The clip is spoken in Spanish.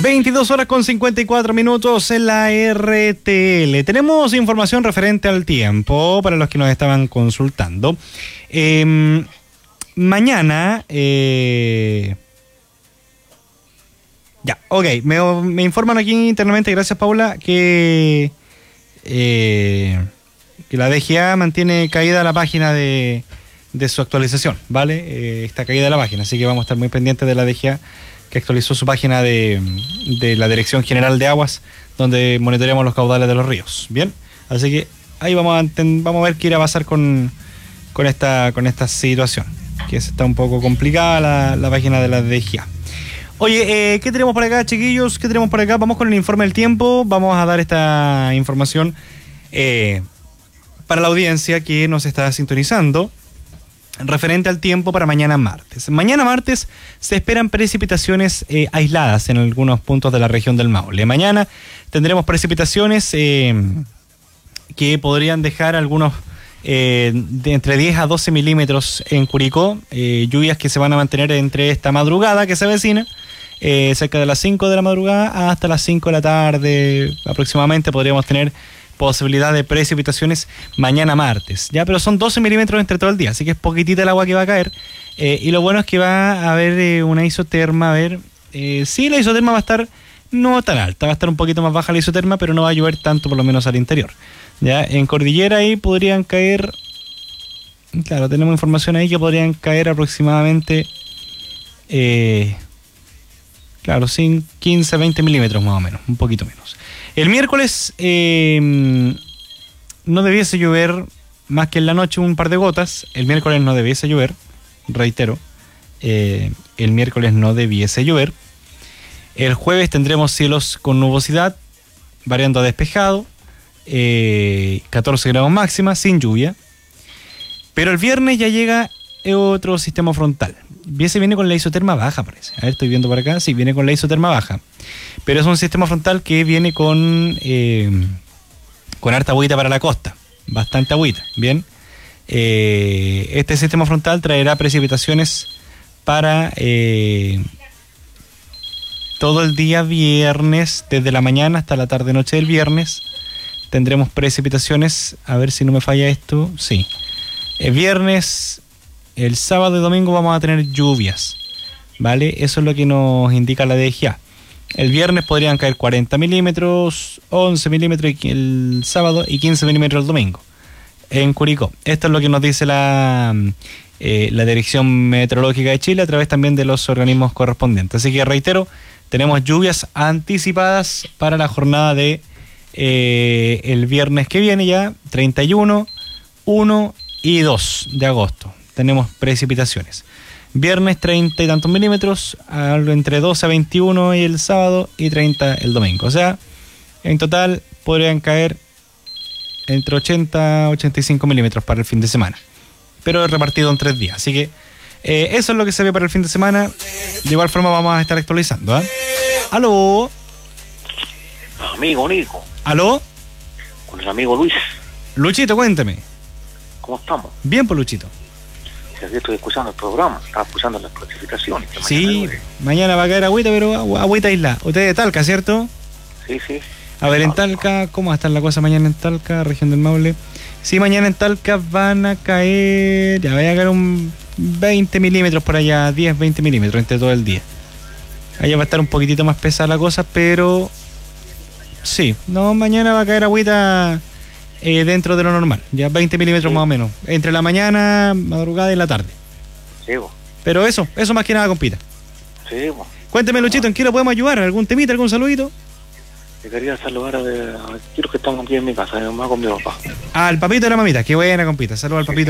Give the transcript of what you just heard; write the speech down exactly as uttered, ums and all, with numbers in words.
veintidós horas con cincuenta y cuatro minutos en la R T L. Tenemos información referente al tiempo para los que nos estaban consultando. Eh, mañana... Eh, ya, ok. Me, me informan aquí internamente, gracias Paula, que, eh, que la D G A mantiene caída la página de, de su actualización, ¿vale? Eh, está caída la página, así que vamos a estar muy pendientes de la D G A, que actualizó su página de, de la Dirección General de Aguas, donde monitoreamos los caudales de los ríos. Bien, así que ahí vamos a, vamos a ver qué irá a pasar con, con, esta, con esta situación, que está un poco complicada la, la página de la D G A. Oye, eh, ¿qué tenemos por acá, chiquillos? ¿Qué tenemos por acá? Vamos con el informe del tiempo. Vamos a dar esta información eh, para la audiencia que nos está sintonizando, referente al tiempo para mañana martes. Mañana martes se esperan precipitaciones eh, aisladas en algunos puntos de la región del Maule. Mañana tendremos precipitaciones eh, que podrían dejar algunos eh, de entre diez a doce milímetros en Curicó, eh, lluvias que se van a mantener entre esta madrugada que se avecina, eh, cerca de las cinco de la madrugada hasta las cinco de la tarde aproximadamente. Podríamos tener posibilidad de precipitaciones mañana martes, ya, pero son doce milímetros entre todo el día, así que es poquitita el agua que va a caer, eh, y lo bueno es que va a haber eh, una isoterma, a ver, eh, sí, la isoterma va a estar no tan alta, va a estar un poquito más baja la isoterma, pero no va a llover tanto, por lo menos al interior, ya, en cordillera ahí podrían caer, claro, tenemos información ahí que podrían caer aproximadamente, eh, claro, sin quince, veinte milímetros más o menos, un poquito menos. El miércoles eh, no debiese llover más que en la noche un par de gotas. El miércoles no debiese llover, reitero, eh, el miércoles no debiese llover. El jueves tendremos cielos con nubosidad, variando a despejado, eh, catorce grados máxima, sin lluvia. Pero el viernes ya llega otro sistema frontal. Ese viene con la isoterma baja, parece. A ver, estoy viendo por acá. Sí, viene con la isoterma baja. Pero es un sistema frontal que viene con eh, con harta agüita para la costa. Bastante agüita, ¿bien? Eh, este sistema frontal traerá precipitaciones para eh, todo el día viernes, desde la mañana hasta la tarde-noche del viernes. Tendremos precipitaciones, a ver si no me falla esto. Sí. El viernes... El sábado y domingo vamos a tener lluvias, ¿vale? Eso es lo que nos indica la D G A. El viernes podrían caer cuarenta milímetros, once milímetros el sábado y quince milímetros el domingo en Curicó. Esto es lo que nos dice la, eh, la Dirección Meteorológica de Chile a través también de los organismos correspondientes. Así que reitero, tenemos lluvias anticipadas para la jornada de eh, el viernes que viene ya, treinta y uno, uno y dos de agosto. Tenemos precipitaciones. Viernes treinta y tantos milímetros, algo entre doce a veintiuno y el sábado y treinta el domingo. O sea, en total podrían caer entre ochenta a ochenta y cinco milímetros para el fin de semana. Pero repartido en tres días. Así que eh, eso es lo que se ve para el fin de semana. De igual forma vamos a estar actualizando. ¿eh? ¿Aló? Amigo Nico. ¿Aló? Con el amigo Luis. Luchito, cuénteme. ¿Cómo estamos? Bien, pues Luchito. Yo estoy escuchando el programa, estaba escuchando las clasificaciones. Sí, mañana va a caer agüita, pero agü agüita aislada. Usted es de Talca, ¿cierto? Sí, sí. A ver, en Talca, ¿cómo va a estar la cosa mañana en Talca, región del Maule? Sí, mañana en Talca van a caer, ya vaya a caer un veinte milímetros por allá, diez, veinte milímetros entre todo el día. Allá va a estar un poquitito más pesada la cosa, pero sí, no, mañana va a caer agüita eh, dentro de lo normal, ya veinte milímetros sí. Más o menos, entre la mañana, madrugada y la tarde. Sí, vos. Pero eso, eso más que nada, compita. Sí, vos. Cuénteme, Luchito, ¿en qué lo podemos ayudar? ¿Algún temita, algún saludito? Yo quería saludar a, a quiero que están aquí en mi casa, mi mamá con mi papá. Ah, el papito y la mamita, qué buena, compita. Saludos al papito.